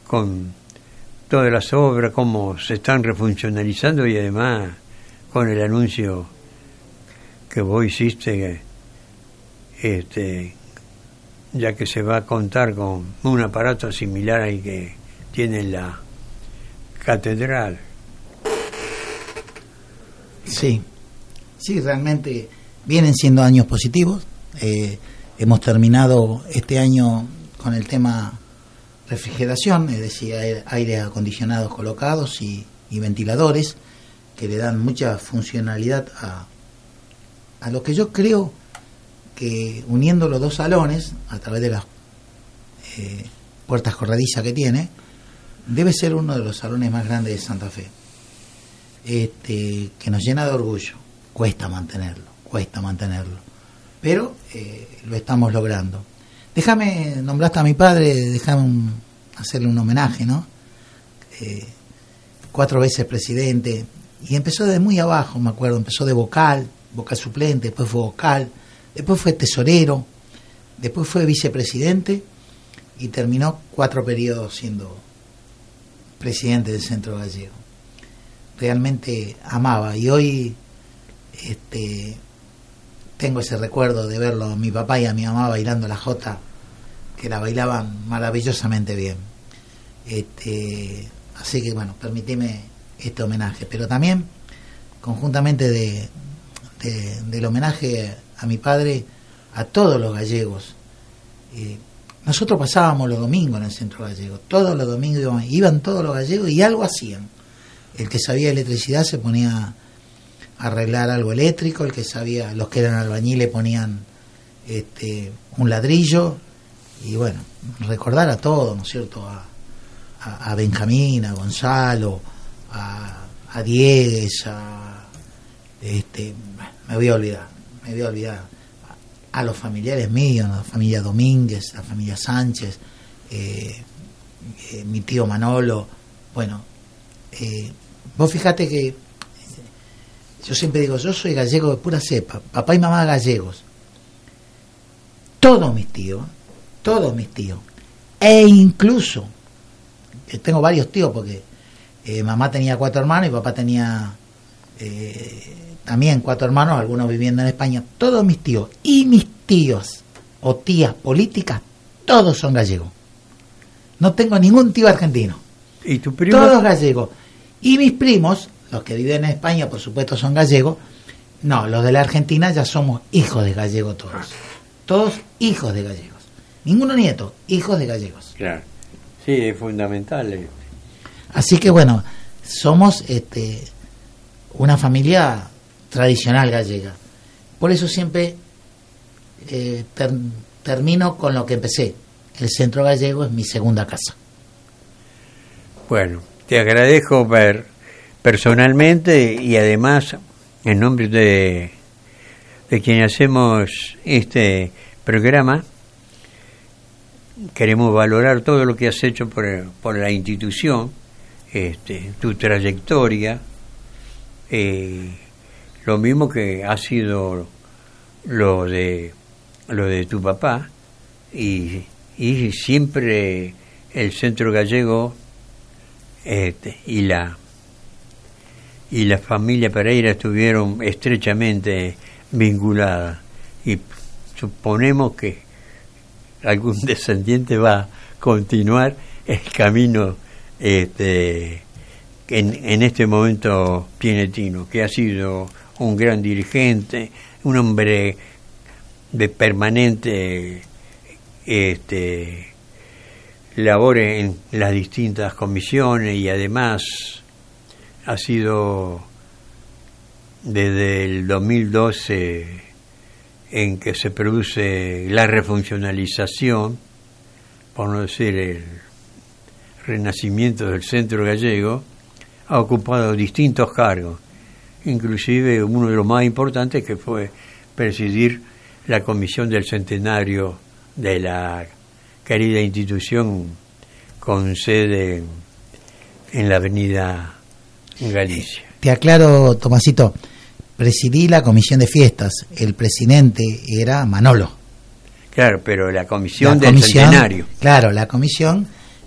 con todas las obras, cómo se están refuncionalizando, y además con el anuncio que vos hiciste, ya que se va a contar con un aparato similar al que tiene la catedral. Sí, realmente vienen siendo años positivos. Hemos terminado este año con el tema refrigeración, es decir, aires acondicionados colocados y ventiladores que le dan mucha funcionalidad a lo que yo creo que, uniendo los dos salones a través de las puertas corredizas que tiene, debe ser uno de los salones más grandes de Santa Fe, que nos llena de orgullo. Cuesta mantenerlo, pero lo estamos logrando. Déjame, nombraste a mi padre, déjame hacerle un homenaje, ¿no? 4 veces presidente, y empezó de muy abajo, me acuerdo, empezó de vocal suplente, después fue vocal, después fue tesorero, después fue vicepresidente y terminó 4 periodos siendo presidente del Centro Gallego. Realmente amaba, y hoy tengo ese recuerdo de verlo a mi papá y a mi mamá bailando la jota, que la bailaban maravillosamente bien. Así que bueno, permitime este homenaje, pero también conjuntamente del homenaje a mi padre, a todos los gallegos. Nosotros pasábamos los domingos en el Centro Gallego, todos los domingos iban todos los gallegos y algo hacían. El que sabía electricidad se ponía a arreglar algo eléctrico, el que sabía, los que eran albañiles ponían un ladrillo, y bueno, recordar a todos, ¿no es cierto? A Benjamín, a Gonzalo, a Diegues, me voy a olvidar a los familiares míos, la familia Domínguez, la familia Sánchez, mi tío Manolo. Bueno, vos fíjate que yo siempre digo, yo soy gallego de pura cepa, papá y mamá gallegos, todos mis tíos, e incluso tengo varios tíos, porque mamá tenía 4 hermanos y papá tenía también 4 hermanos, algunos viviendo en España. Todos mis tíos y mis tíos o tías políticas, todos son gallegos. No tengo ningún tío argentino. ¿Y tu primo? Todos gallegos. Y mis primos, los que viven en España, por supuesto, son gallegos. No, los de la Argentina ya somos hijos de gallegos todos. Todos hijos de gallegos. Ninguno nieto, hijos de gallegos. Claro. Sí, es fundamental. Así que bueno, somos una familia tradicional gallega. Por eso siempre termino con lo que empecé. El Centro Gallego es mi segunda casa. Bueno, te agradezco personalmente, y además en nombre de quienes hacemos este programa, queremos valorar todo lo que has hecho por la institución, tu trayectoria, lo mismo que ha sido lo de tu papá, y siempre el Centro Gallego y la familia Pereira estuvieron estrechamente vinculadas, y suponemos que algún descendiente va a continuar el camino en este momento pienetino, que ha sido un gran dirigente, un hombre de permanente labor en las distintas comisiones, y además ha sido desde el 2012 en que se produce la refuncionalización, por no decir el renacimiento del Centro Gallego, ha ocupado distintos cargos, inclusive uno de los más importantes, que fue presidir la comisión del centenario de la querida institución con sede en la avenida Galicia. Te aclaro, Tomasito, presidí la comisión de fiestas, el presidente era Manolo. Claro, pero la comisión del centenario. Claro, la comisión